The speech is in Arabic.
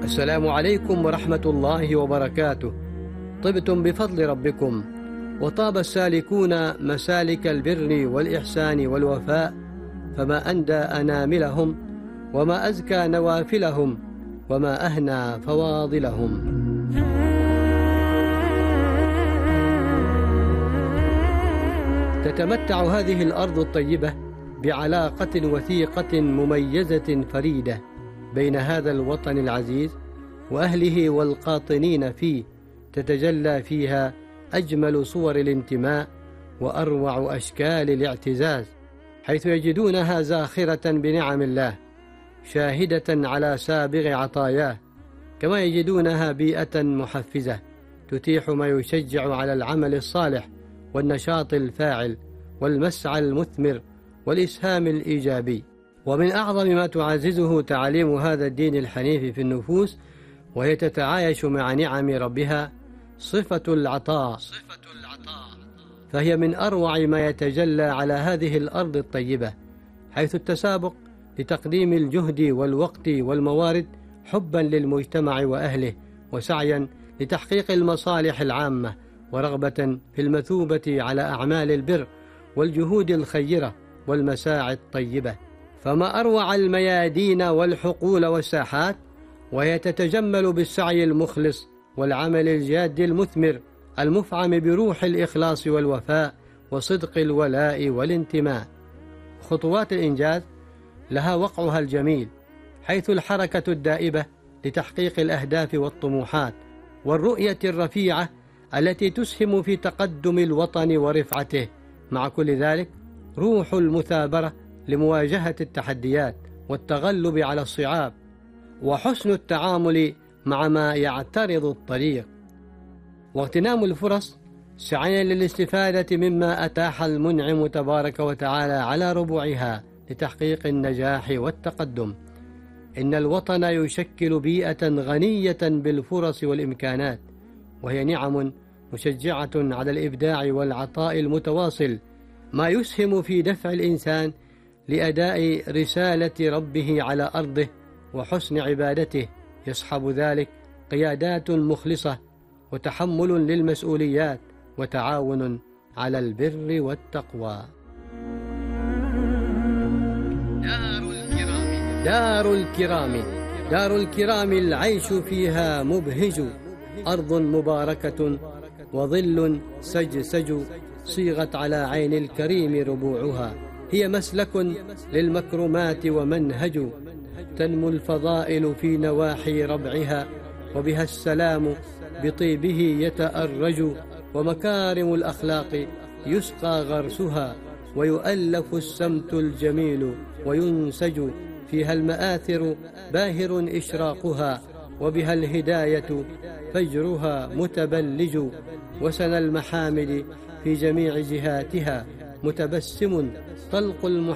السلام عليكم ورحمة الله وبركاته. طبتم بفضل ربكم، وطاب السالكون مسالك البر والإحسان والوفاء، فما أندى أناملهم، وما أزكى نوافلهم، وما أهنى فواضلهم. تتمتع هذه الأرض الطيبة بعلاقة وثيقة مميزة فريدة بين هذا الوطن العزيز وأهله والقاطنين فيه، تتجلى فيها أجمل صور الانتماء وأروع أشكال الاعتزاز، حيث يجدونها زاخرة بنعم الله، شاهدة على سابغ عطاياه، كما يجدونها بيئة محفزة تتيح ما يشجع على العمل الصالح والنشاط الفاعل والمسعى المثمر والإسهام الإيجابي. ومن أعظم ما تعززه تعاليم هذا الدين الحنيف في النفوس وهي تتعايش مع نعم ربها صفة العطاء، فهي من أروع ما يتجلى على هذه الأرض الطيبة، حيث التسابق لتقديم الجهد والوقت والموارد حبا للمجتمع وأهله، وسعيا لتحقيق المصالح العامة، ورغبة في المثوبة على أعمال البر والجهود الخيرة والمساعي الطيبة. فما أروع الميادين والحقول والساحات وهي تتجمل بالسعي المخلص والعمل الجاد المثمر المفعم بروح الإخلاص والوفاء وصدق الولاء والانتماء. خطوات الإنجاز لها وقعها الجميل، حيث الحركة الدائبة لتحقيق الأهداف والطموحات والرؤية الرفيعة التي تسهم في تقدم الوطن ورفعته، مع كل ذلك روح المثابرة لمواجهة التحديات والتغلب على الصعاب، وحسن التعامل مع ما يعترض الطريق، واغتنام الفرص سعيا للاستفادة مما أتاح المنعم تبارك وتعالى على ربوعها لتحقيق النجاح والتقدم. إن الوطن يشكل بيئة غنية بالفرص والإمكانات، وهي نعم مشجعة على الإبداع والعطاء المتواصل، ما يسهم في دفع الإنسان لأداء رسالة ربه على أرضه وحسن عبادته، يصحب ذلك قيادات مخلصة وتحمل للمسؤوليات وتعاون على البر والتقوى. دار الكرام العيش فيها مبهج، أرض مباركة وظل سجسج، صيغت على عين الكريم ربوعها، هي مسلك للمكرمات ومنهج، تنمو الفضائل في نواحي ربعها، وبها السلام بطيبه يتأرج، ومكارم الأخلاق يسقى غرسها، ويؤلف السمت الجميل وينسج، فيها المآثر باهر إشراقها، وبها الهداية فجرها متبلج، وسنى المحامد في جميع جهاتها متبسم طلق